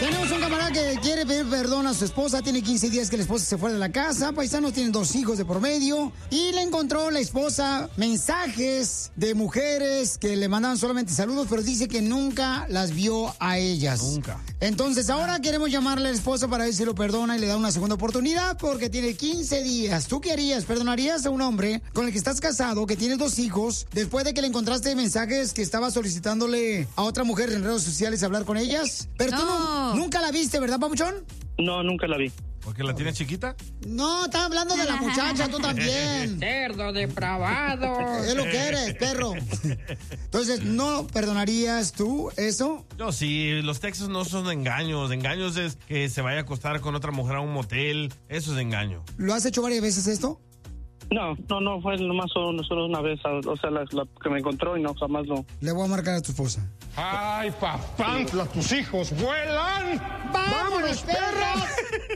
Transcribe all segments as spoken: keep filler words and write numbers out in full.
Tenemos un camarada que quiere pedir perdón a su esposa. Tiene quince días que la esposa se fue de la casa. Paisanos, tienen dos hijos de por medio. Y le encontró la esposa mensajes de mujeres que le mandaban solamente saludos, pero dice que nunca las vio a ellas. Nunca. Entonces ahora queremos llamarle a la esposa para ver si lo perdona y le da una segunda oportunidad porque tiene quince días. ¿Tú qué harías? ¿Perdonarías a un hombre con el que estás casado, que tiene dos hijos, después de que le encontraste mensajes que estaba solicitándole a otra mujer en redes sociales hablar con ellas? Pero tú no, nunca la viste, ¿verdad, papuchón? No, nunca la vi. ¿Porque la tienes chiquita? No, estás hablando de la muchacha, tú también. Cerdo depravado. Es lo que eres, perro. Entonces, ¿no perdonarías tú eso? Yo sí, los textos no son engaños. Engaños es que se vaya a acostar con otra mujer a un motel. Eso es engaño. ¿Lo has hecho varias veces esto? No, no, no, fue nomás solo, solo una vez, o sea, la, la que me encontró y no, jamás lo... Le voy a marcar a tu esposa. ¡Ay, papantla, tus hijos vuelan! ¡Vámonos, perras!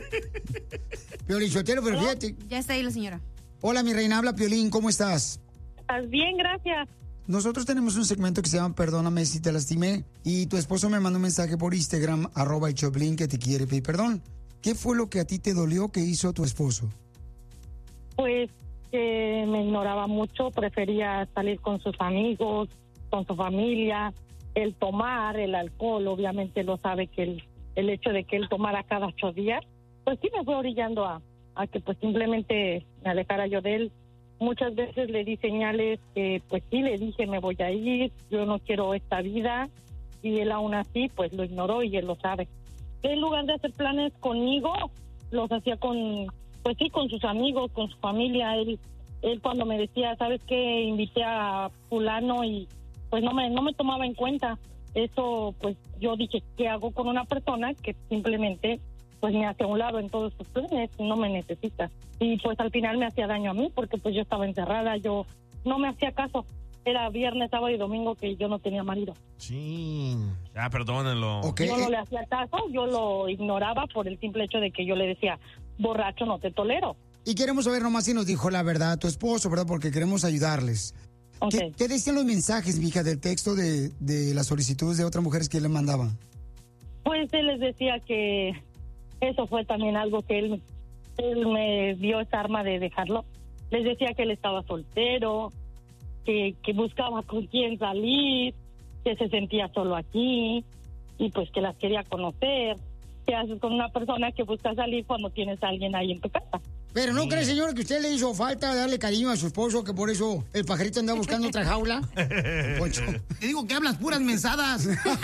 Piolín Sotelo, pero fíjate. Ya está ahí la señora. Hola, mi reina, habla Piolín, ¿cómo estás? Estás bien, gracias. Nosotros tenemos un segmento que se llama Perdóname si te lastimé. Y tu esposo me mandó un mensaje por Instagram, arroba el Choplin, que te quiere pedir perdón. ¿Qué fue lo que a ti te dolió que hizo tu esposo? Pues que me ignoraba mucho, prefería salir con sus amigos, con su familia, el tomar, el alcohol, obviamente lo sabe que el, el hecho de que él tomara cada ocho días, pues sí me fue orillando a, a que pues simplemente me alejara yo de él. Muchas veces le di señales que pues sí le dije me voy a ir, yo no quiero esta vida, y él aún así pues lo ignoró y él lo sabe. En lugar de hacer planes conmigo, los hacía con... Pues sí, con sus amigos, con su familia. Él, él cuando me decía, ¿sabes qué? Invité a fulano y pues no me, no me tomaba en cuenta. Eso, pues yo dije, ¿qué hago con una persona que simplemente pues me hace a un lado en todos sus planes y no me necesita? Y pues al final me hacía daño a mí porque pues yo estaba encerrada, yo no me hacía caso. Era viernes, sábado y domingo que yo no tenía marido. Sí, ya perdónenlo. Okay. Yo no le hacía caso, yo lo ignoraba por el simple hecho de que yo le decía, borracho, no te tolero. Y queremos saber nomás si nos dijo la verdad tu esposo, ¿verdad? Porque queremos ayudarles. Okay. ¿Qué, ¿Qué decían los mensajes, mija, del texto de, de las solicitudes de otras mujeres que le mandaban? Pues él les decía que eso fue también algo que él, él me dio esa arma de dejarlo. Les decía que él estaba soltero, que, que buscaba con quién salir, que se sentía solo aquí y pues que las quería conocer. ¿Qué haces con una persona que busca salir cuando tienes a alguien ahí en tu casa? Pero ¿no cree, señor, que usted le hizo falta darle cariño a su esposo, que por eso el pajarito anda buscando otra jaula? Poncho. Te digo que hablas puras mensadas.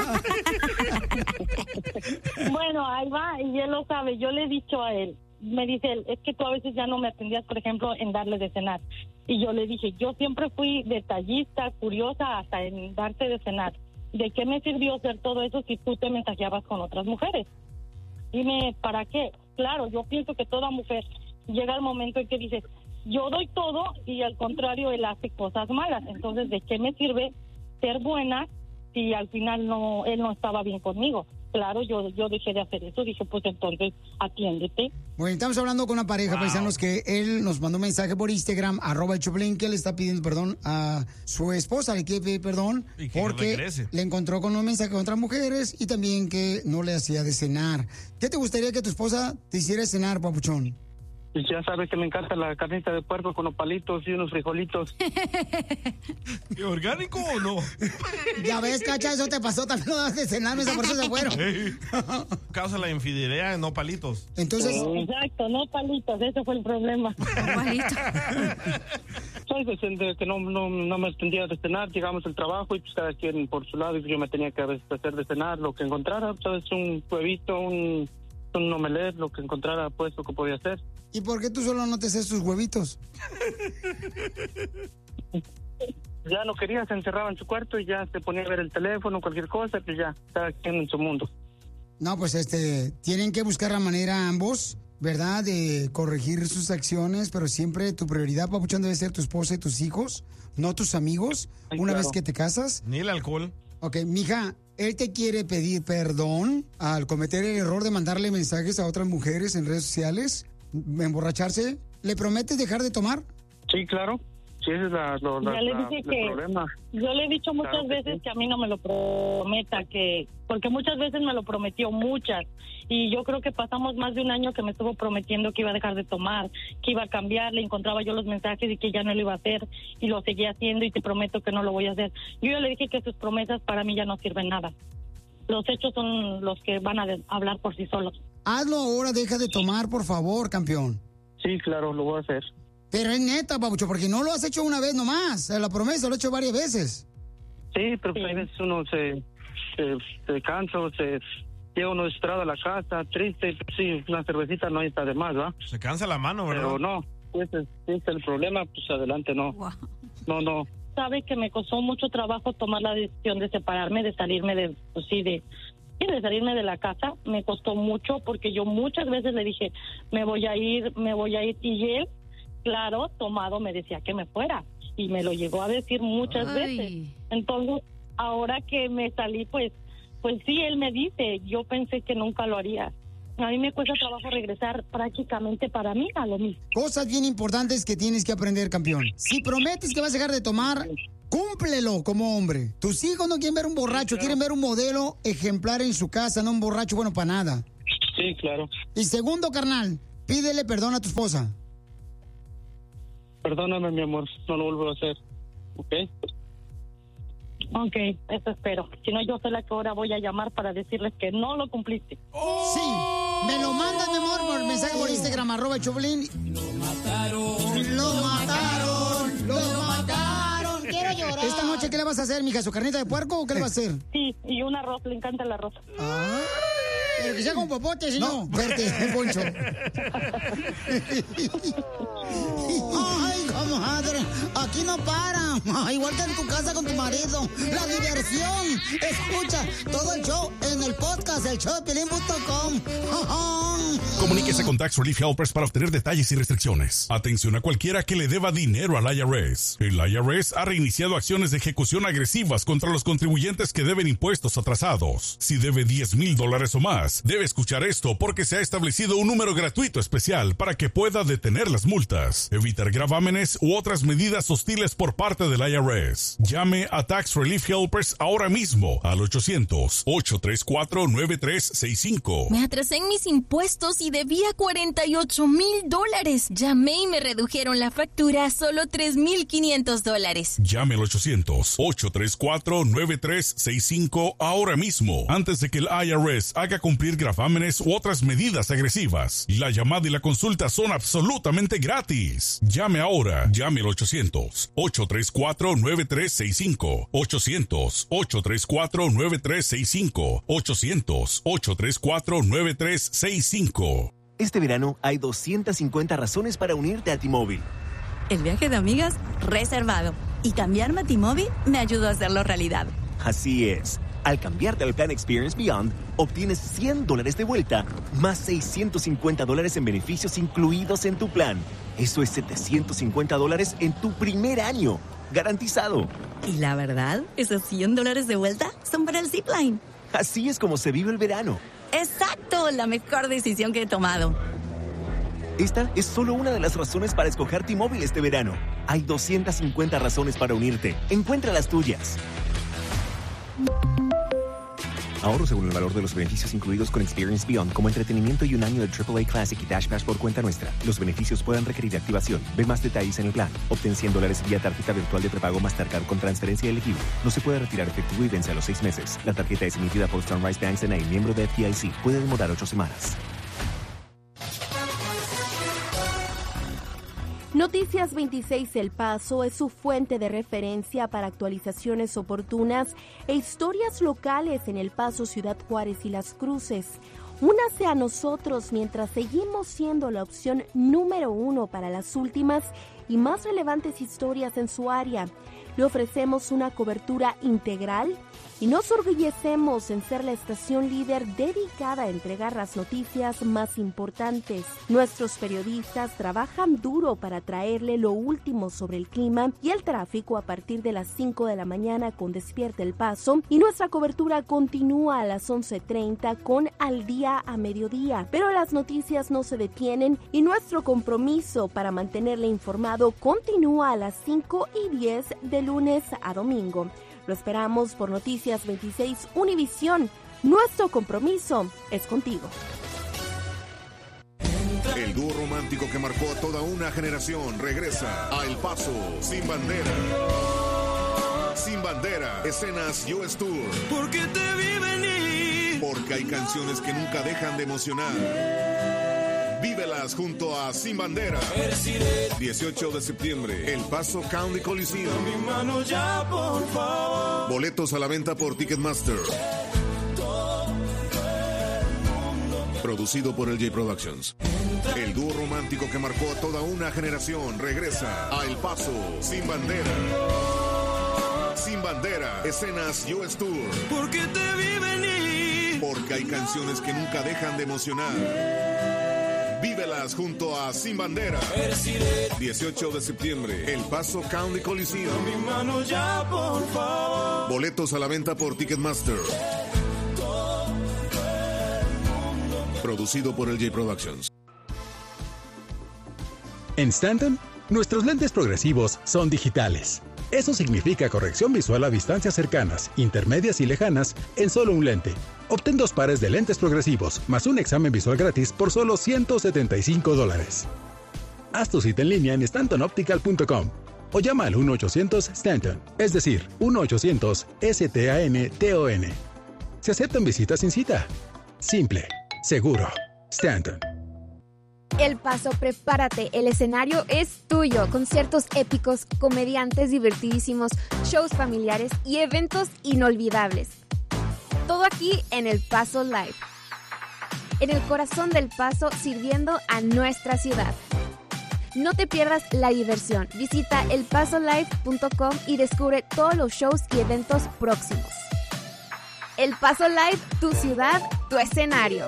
Bueno, ahí va, y él lo sabe. Yo le he dicho a él, me dice él, es que tú a veces ya no me atendías, por ejemplo, en darle de cenar. Y yo le dije, yo siempre fui detallista, curiosa, hasta en darte de cenar. ¿De qué me sirvió hacer todo eso si tú te mensajeabas con otras mujeres? Dime, ¿para qué? Claro, yo pienso que toda mujer llega el momento en que dice, yo doy todo y al contrario él hace cosas malas. Entonces, ¿de qué me sirve ser buena si al final no él no estaba bien conmigo? Claro, yo yo dejé de hacer eso. Dije, pues entonces, atiéndete. Bueno, estamos hablando con una pareja, wow. Paisanos, que él nos mandó un mensaje por Instagram, arroba el Choplin, que le está pidiendo perdón a su esposa, le quiere pedir perdón porque le encontró con un mensaje con otras mujeres y también que no le hacía de cenar. ¿Qué te gustaría que tu esposa te hiciera de cenar, papuchón? Pues ya sabes que me encanta la carnita de puerco con los palitos y unos frijolitos. ¿Y orgánico o no? Ya ves, Cacha, eso te pasó, también lo das de cenar, esa persona se fueron. Causa la infidelidad, no palitos. Entonces... Oh. Exacto, no palitos, ese fue el problema. Palitos. Soy de que no, no, no me tendría de cenar, llegamos al trabajo y pues cada quien por su lado y yo me tenía que a veces hacer de cenar lo que encontrara, sabes, un huevito, un, un omelette, lo que encontrara, pues lo que podía hacer. ¿Y por qué tú solo no te haces tus huevitos? Ya no quería, se encerraba en su cuarto y ya se ponía a ver el teléfono, cualquier cosa, pues ya, cada quien en su mundo. No, pues este, tienen que buscar la manera ambos, ¿verdad?, de corregir sus acciones, pero siempre tu prioridad, papuchón, debe ser tu esposa y tus hijos, no tus amigos, Ay, una claro. vez que te casas. Ni el alcohol. Ok, mija, él te quiere pedir perdón al cometer el error de mandarle mensajes a otras mujeres en redes sociales, emborracharse. ¿Le prometes dejar de tomar? Sí, claro. Sí, ese es la, lo, la, Ya le la- dije el que problema. yo le he dicho muchas Claro que veces sí. que a mí no me lo prometa, que porque muchas veces me lo prometió, muchas, y yo creo que pasamos más de un año que me estuvo prometiendo que iba a dejar de tomar, que iba a cambiar, le encontraba yo los mensajes y que ya no lo iba a hacer, y lo seguía haciendo y te prometo que no lo voy a hacer. Yo ya le dije que sus promesas para mí ya no sirven nada. Los hechos son los que van a de- hablar por sí solos. Hazlo ahora, deja de tomar, por favor, campeón. Sí, claro, lo voy a hacer. Pero es neta, papucho, porque no lo has hecho una vez nomás. La promesa lo he hecho varias veces. Sí, pero pues, a veces uno se, se, se cansa o se llega uno desesperado a la casa, triste. Pues, sí, una cervecita no está de más, ¿va? Se cansa la mano, ¿verdad? Pero no, ese, es- ese es el problema, pues adelante no. Wow. No, no. Sabe que me costó mucho trabajo tomar la decisión de separarme, de salirme de, pues sí, de, sí, de salirme de la casa. Me costó mucho porque yo muchas veces le dije, me voy a ir, me voy a ir. Y él, claro, tomado, me decía que me fuera. Y me lo llegó a decir muchas Ay. veces. Entonces, ahora que me salí, pues, pues sí, él me dice, yo pensé que nunca lo haría. A mí me cuesta trabajo regresar prácticamente para mí a lo mismo. Cosas bien importantes que tienes que aprender, campeón. Si prometes que vas a dejar de tomar, cúmplelo como hombre. Tus hijos no quieren ver un borracho, quieren ver un modelo ejemplar en su casa, no un borracho bueno para nada. Sí, claro. Y segundo, carnal, pídele perdón a tu esposa. Perdóname, mi amor, no lo vuelvo a hacer. ¿Ok? Ok, eso espero. Si no, yo soy la que ahora voy a llamar para decirles que no lo cumpliste. Sí, me lo mandas, mi amor, por mensaje por Instagram, arroba Choplin. Lo mataron, lo mataron, lo mataron. Quiero llorar. Esta noche, ¿qué le vas a hacer, mija? ¿Su carnita de puerco o qué le vas a hacer? Sí, y un arroz, le encanta el arroz. Ah, pero que sea con popote, si no. Verte, Poncho. Ay, comadre, aquí no para. Igual que en tu casa con tu marido. La diversión. Escucha todo el show en el podcast, el show de Piolín punto com. Comuníquese con Tax Relief Helpers para obtener detalles y restricciones. Atención a cualquiera que le deba dinero al I R S. El I R S ha reiniciado acciones de ejecución agresivas contra los contribuyentes que deben impuestos atrasados. Si debe diez mil dólares o más, debe escuchar esto porque se ha establecido un número gratuito especial para que pueda detener las multas, evitar gravámenes u otras medidas hostiles por parte del I R S. Llame a Tax Relief Helpers ahora mismo al ochocientos, ocho tres cuatro, nueve tres seis cinco. Me atrasé en mis impuestos y debía cuarenta y ocho mil dólares. Llamé y me redujeron la factura a solo tres mil quinientos dólares. Llame al ochocientos, ocho tres cuatro, nueve tres seis cinco ahora mismo, antes de que el I R S haga cumplir gravámenes u otras medidas agresivas. La llamada y la consulta son absolutamente gratis. Llame ahora. Llame al ochocientos, ocho tres cuatro, nueve tres seis cinco. ochocientos, ocho tres cuatro, nueve tres seis cinco. ochocientos, ocho tres cuatro, nueve tres seis cinco. Este verano hay doscientas cincuenta razones para unirte a T-Mobile. El viaje de amigas reservado. Y cambiarme a T-Mobile me ayudó a hacerlo realidad. Así es. Al cambiarte al plan Experience Beyond, obtienes cien dólares de vuelta, más seiscientos cincuenta dólares en beneficios incluidos en tu plan. Eso es setecientos cincuenta dólares en tu primer año. Garantizado. Y la verdad, esos cien dólares de vuelta son para el Zipline. Así es como se vive el verano. ¡Exacto! La mejor decisión que he tomado. Esta es solo una de las razones para escoger T-Mobile este verano. Hay doscientas cincuenta razones para unirte. Encuentra las tuyas. Ahorro según el valor de los beneficios incluidos con Experience Beyond, como entretenimiento y un año de triple A Classic y Dash Pass por cuenta nuestra. Los beneficios pueden requerir activación. Ve más detalles en el plan. Obtén cien dólares vía tarjeta virtual de prepago Mastercard con transferencia elegible. No se puede retirar efectivo y vence a los seis meses. La tarjeta es emitida por Sunrise Banks N A, miembro de F D I C. Puede demorar ocho semanas. Noticias veintiséis El Paso es su fuente de referencia para actualizaciones oportunas e historias locales en El Paso, Ciudad Juárez y Las Cruces. Únase a nosotros mientras seguimos siendo la opción número uno para las últimas y más relevantes historias en su área. Le ofrecemos una cobertura integral y nos orgullecemos en ser la estación líder dedicada a entregar las noticias más importantes. Nuestros periodistas trabajan duro para traerle lo último sobre el clima y el tráfico a partir de las cinco de la mañana con Despierta El Paso, y nuestra cobertura continúa a las once treinta con Al Día día a mediodía. Pero las noticias no se detienen y nuestro compromiso para mantenerle informado continúa a las cinco y diez de lunes a domingo. Lo esperamos por Noticias veintiséis Univisión. Nuestro compromiso es contigo. El dúo romántico que marcó a toda una generación regresa a El Paso sin bandera. Sin bandera, escenas U S Tour. Porque te vi venir. Porque hay canciones que nunca dejan de emocionar. Vívelas junto a Sin Bandera. dieciocho de septiembre, El Paso County Coliseum. Mi mano ya, por favor. Boletos a la venta por Ticketmaster. Producido por L J Productions. El dúo romántico que marcó a toda una generación regresa a El Paso sin bandera. Sin bandera, escenas U S Tour. Porque te vi venir. Porque hay canciones que nunca dejan de emocionar. Vívelas junto a Sin Bandera. dieciocho de septiembre, El Paso County Coliseum. Mi mano ya, por favor. Boletos a la venta por Ticketmaster. Producido por L J Productions. En Stanton, nuestros lentes progresivos son digitales. Eso significa corrección visual a distancias cercanas, intermedias y lejanas en solo un lente. Obtén dos pares de lentes progresivos más un examen visual gratis por solo ciento setenta y cinco dólares. Haz tu cita en línea en stanton optical punto com o llama al uno ochocientos Stanton, es decir, uno ochocientos S T A N T O N. Se aceptan visitas sin cita. Simple, seguro. Stanton. El Paso, prepárate, el escenario es tuyo. Conciertos épicos, comediantes divertidísimos, shows familiares y eventos inolvidables. Todo aquí en El Paso Live. En el corazón del Paso, sirviendo a nuestra ciudad. No te pierdas la diversión. Visita el paso live punto com y descubre todos los shows y eventos próximos. El Paso Live, tu ciudad, tu escenario.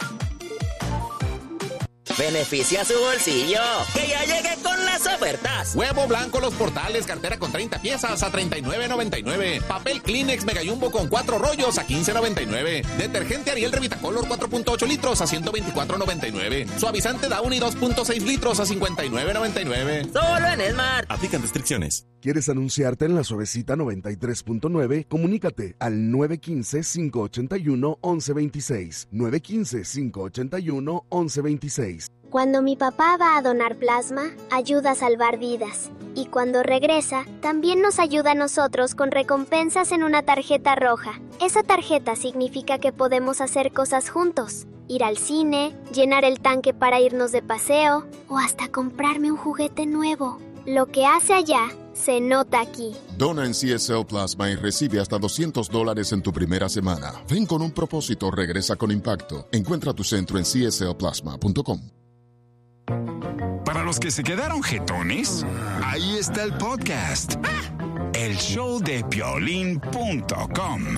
Beneficia su bolsillo, que ya llegué con las ofertas. Huevo blanco Los Portales, cartera con treinta piezas a treinta y nueve noventa y nueve. Papel Kleenex Mega Jumbo con cuatro rollos a quince noventa y nueve. Detergente Ariel Revitacolor cuatro punto ocho litros a ciento veinticuatro noventa y nueve. Suavizante Downy dos punto seis litros a cincuenta y nueve noventa y nueve. Solo en Smart. Aplican restricciones. ¿Quieres anunciarte en la Suavecita noventa y tres punto nueve? Comunícate al nueve uno cinco, cinco ocho uno, once veintiséis. nueve uno cinco, cinco ocho uno, once veintiséis. Cuando mi papá va a donar plasma, ayuda a salvar vidas. Y cuando regresa, también nos ayuda a nosotros con recompensas en una tarjeta roja. Esa tarjeta significa que podemos hacer cosas juntos. Ir al cine, llenar el tanque para irnos de paseo o hasta comprarme un juguete nuevo. Lo que hace allá se nota aquí. Dona en C S L Plasma y recibe hasta doscientos dólares en tu primera semana. Ven con un propósito, regresa con impacto. Encuentra tu centro en c s l plasma punto com. Para los que se quedaron jetones, ahí está el podcast. El show de piolín punto com.